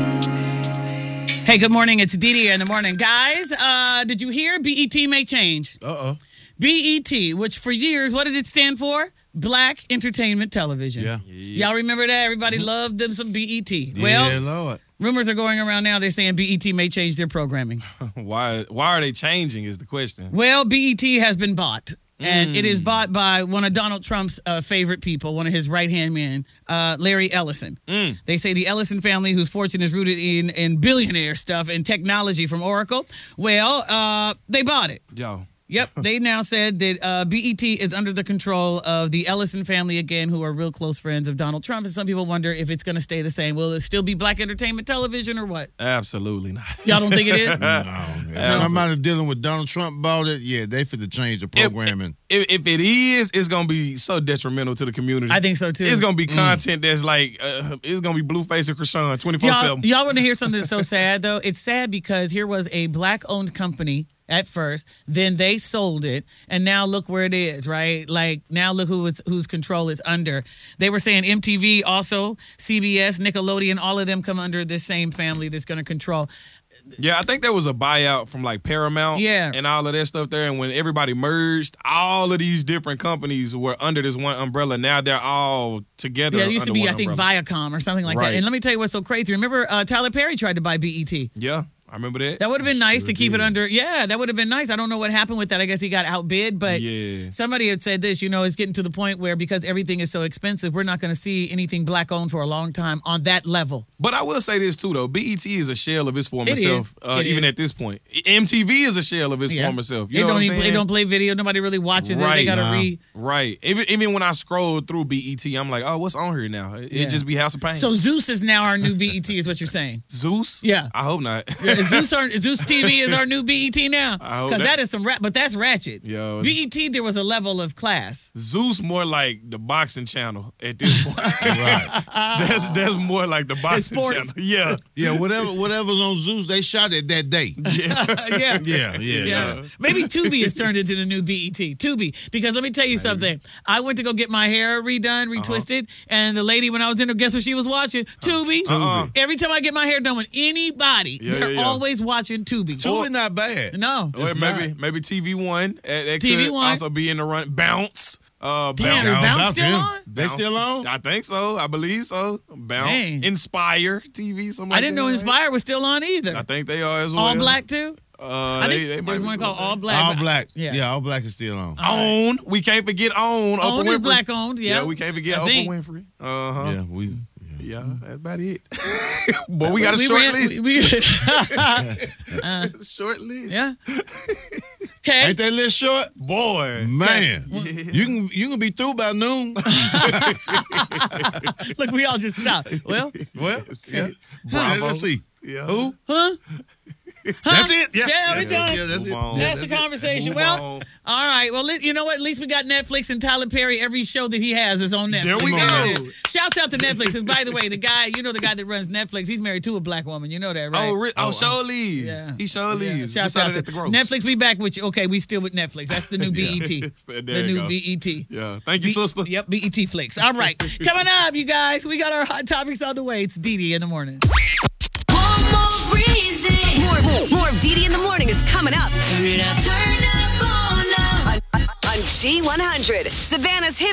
Hey, good morning. It's Didi in the morning. Guys, did you hear BET may change? Uh-oh. BET, which for years, what did it stand for? Black Entertainment Television. Yeah. Y'all remember that? Everybody loved them some BET. Yeah, Well, Lord. rumors are going around now. They're saying BET may change their programming. Why are they changing is the question. Well, BET has been bought. And it is bought by one of Donald Trump's favorite people, one of his right-hand men, Larry Ellison. They say the Ellison family, whose fortune is rooted in billionaire stuff and technology from Oracle, well, they bought it. Yo. Yep, they now said that BET is under the control of the Ellison family again, who are real close friends of Donald Trump. And some people wonder if it's going to stay the same. Will it still be Black Entertainment Television or what? Absolutely not. Y'all don't think it is? No. If somebody dealing with Donald Trump bought it, yeah, they fit to change the programming. If it is, it's going to be so detrimental to the community. I think so, too. It's going to be content that's like, it's going to be Blueface and Krishan 24/7. Y'all want to hear something that's so sad, though? It's sad because here was a Black-owned company at first, then they sold it, and now look where it is, right? Like, now look whose control is under. They were saying MTV also, CBS, Nickelodeon, all of them come under this same family that's going to control. Yeah, I think there was a buyout from like Paramount and all of that stuff there. And when everybody merged, all of these different companies were under this one umbrella. Now they're all together. Yeah, it used to be, I think, umbrella. Viacom or something like that. And let me tell you what's so crazy. Remember Tyler Perry tried to buy BET? Yeah. I remember that. That would have been nice to keep it under. Yeah, that would have been nice. I don't know what happened with that. I guess he got outbid, but somebody had said this, it's getting to the point where because everything is so expensive, we're not going to see anything Black-owned for a long time on that level. But I will say this, too, though. BET is a shell of its former self, even at this point. MTV is a shell of its former self. You know what I'm saying? They don't play video. Nobody really watches it. They got to read. Right. Even when I scroll through BET, I'm like, oh, what's on here now? It just be House of Pain. So Zeus is now our new BET is what you're saying. Zeus? Yeah. I hope not. Zeus TV is our new BET now. Because that is some but that's ratchet. Yo, BET, there was a level of class. Zeus more like the boxing channel at this point. Right. That's more like the boxing channel. Yeah. Yeah, whatever's on Zeus, they shot it that day. Yeah. Maybe Tubi has turned into the new BET. Tubi. Because let me tell you something. I went to go get my hair redone, retwisted, and the lady, when I was in there, guess what she was watching? Tubi. Every time I get my hair done with anybody, they're always watching Tubi. Tubi not bad. No. Or maybe TV One. That TV could One also be in the run. Bounce. Damn, is Bounce still on? They still on? I think so. I believe so. Bounce. Dang. Inspire TV. Something I didn't know Inspire was still on either. I think they are as well. All Black too? I think there's one called All Black. All Black. Yeah, All Black is still on. OWN. We can't forget OWN. OWN is Black owned, Yeah, we can't forget Oprah Winfrey. Yeah, that's about it. Boy, we got a short list. Short list. Yeah. Okay. Ain't that list short? Boy. Man. You can be through by noon. Look, we all just stopped. Well, yeah. Bravo. Let's see. Yeah. Who? Huh? That's it. Yeah, we're done. Yeah, that's it. That's the conversation. Well, all right. Well, you know what? At least we got Netflix and Tyler Perry. Every show that he has is on Netflix. There we go. Shouts out to Netflix. And by the way, the guy that runs Netflix, he's married to a Black woman. You know that, right? Shirley. Yeah. He Shirley. Shouts out to Netflix. We back with you. Okay, we still with Netflix. That's the new BET. The new BET. Yeah. Thank you, sister. Yep, BET Flix. All right. Coming up, you guys, we got our hot topics on the way. It's Didi in the morning. More of Didi in the morning is coming up. Turn it up on G100. Savannah's hip